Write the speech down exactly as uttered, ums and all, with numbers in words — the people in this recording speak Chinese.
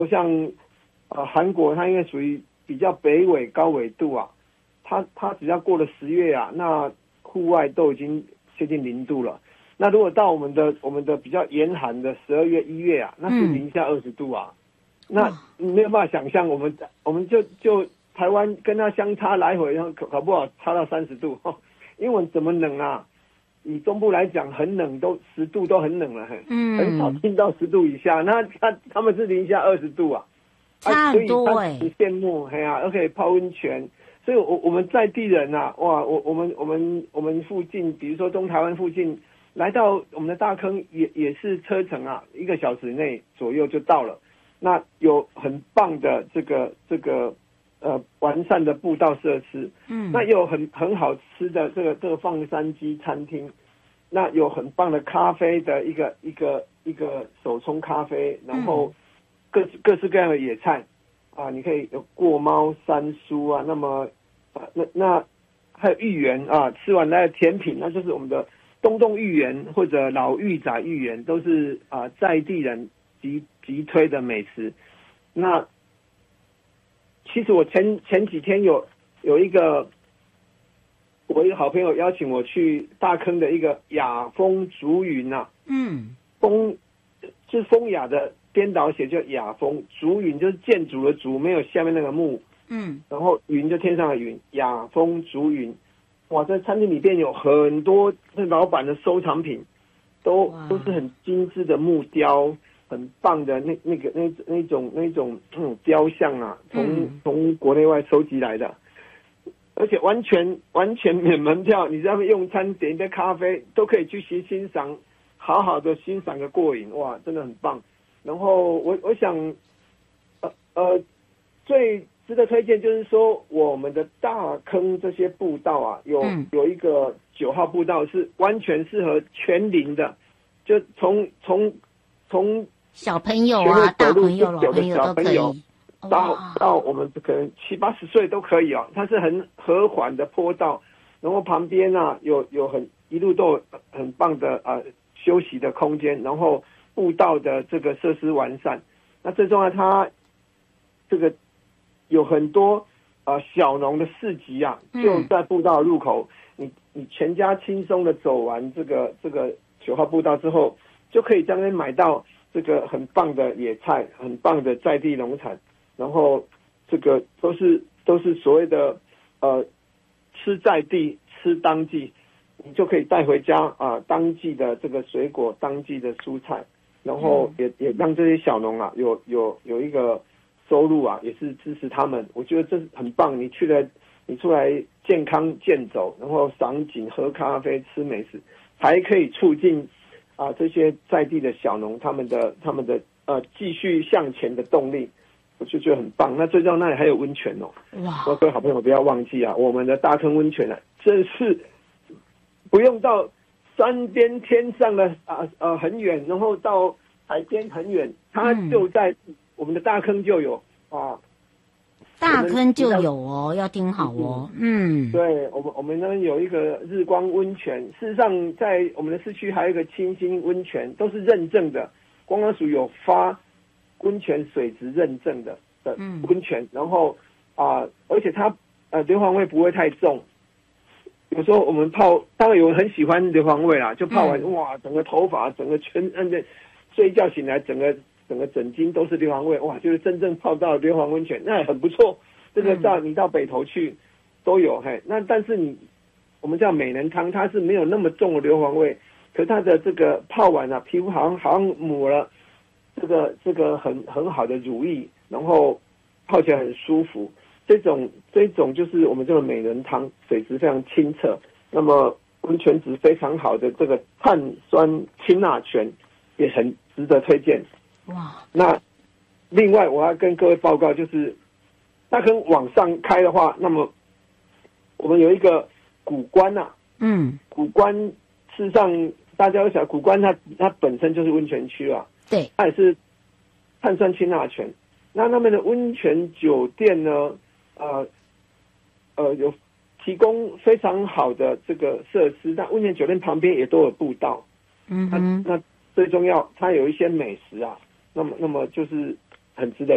不像呃韩国，它因为属于比较北纬高纬度啊，它它只要过了十月啊，那户外都已经接近零度了。那如果到我们的我们的比较严寒的十二月一月啊，那是零下二十度啊，嗯、那你没有办法想象，我们我们就就台湾跟它相差来回，然后搞不好差到三十度，英文怎么冷啊？以中部来讲，很冷，都十度都很冷了，嗯，很少听到十度以下。那他他们是零下二十度啊， 差很多哎、欸， 很羡慕，哎呀、啊，而且泡温泉。所以我，我我们在地人啊，哇，我我们我们我们附近，比如说东台湾附近，来到我们的大坑也也是车程啊，一个小时内左右就到了。那有很棒的这个这个呃完善的步道设施，嗯，那也有很很好吃的这个这个放山鸡餐厅，那有很棒的咖啡的一个一个一个手冲咖啡，然后各各式各样的野菜啊，你可以有过猫山蔬啊，那么啊那那还有芋圆啊，吃完来的甜品，那就是我们的东洞芋圆或者老玉仔芋圆，都是啊在地人极极推的美食。那其实我前前几天有有一个我一个好朋友邀请我去大坑的一个雅风竹云啊，嗯，风就是风雅的颠倒写就雅风，竹云就是建筑的竹，没有下面那个木，嗯，然后云就天上的云，雅风竹云。哇，在餐厅里边有很多那老板的收藏品，都都是很精致的木雕，很棒的那那个那那种那种那种雕像啊，从从国内外收集来的，而且完全完全免门票，你在那边用餐点一杯咖啡都可以去欣欣赏，好好的欣赏个过瘾，哇，真的很棒。然后我我想，呃呃，最值得推荐就是说，我们的大坑这些步道啊，有、嗯、有一个九号步道是完全适合全龄的，就从从从小朋友啊、大朋友、老朋友都可以， 到到我们可能七八十岁都可以哦。它是很和缓的坡道，然后旁边啊有有很一路都有很棒的呃休息的空间，然后步道的这个设施完善。那最重要，它这个有很多呃小农的市集啊，就在步道入口，嗯、你你全家轻松的走完这个这个九号步道之后，就可以在那边买到这个很棒的野菜，很棒的在地农产，然后这个都是都是所谓的呃吃在地吃当季，你就可以带回家啊、呃、当季的这个水果，当季的蔬菜，然后也、嗯、也让这些小农啊有有有一个收入啊，也是支持他们。我觉得这是很棒，你去了你出来健康健走，然后赏景喝咖啡吃美食，还可以促进啊、呃、这些在地的小农他们的他们的呃继续向前的动力，我就觉得很棒。那最重要那里还有温泉哦，哇！各位好朋友不要忘记啊，我们的大坑温泉啊，真是不用到山边天上的啊呃很远，然后到海边很远，它就在我们的大坑就有啊。 大坑就有哦，要听好哦。嗯， 对，我们我们那边有一个日光温泉，事实上在我们的市区还有一个清新温泉，都是认证的，观光署有发温泉水质认证的的温泉，嗯、然后啊、呃，而且它呃硫磺味不会太重。有时候我们泡，当然有人很喜欢硫磺味啦，就泡完、嗯、哇，整个头发、整个全嗯的，睡觉醒来整个。整个整巾都是硫磺味，哇！就是真正泡到硫磺温泉，那也很不错。这个到你到北投去都有，嘿。那但是你我们叫美人汤，它是没有那么重的硫磺味，可它的这个泡完啊，皮肤好像好像抹了这个这个很很好的乳液，然后泡起来很舒服。这种这种就是我们这个美人汤，水质非常清澈，那么温泉质非常好的这个碳酸氢钠泉也很值得推荐。哇，那另外我要跟各位报告，就是大坑往上开的话，那么我们有一个古关啊，嗯，古关事实上大家都晓得，古关它它本身就是温泉区啊，对，它也是碳酸氢钠泉。那那边的温泉酒店呢，呃呃有提供非常好的这个设施，那温泉酒店旁边也都有步道，嗯哼，那那最重要，它有一些美食啊。那么，那么就是很值得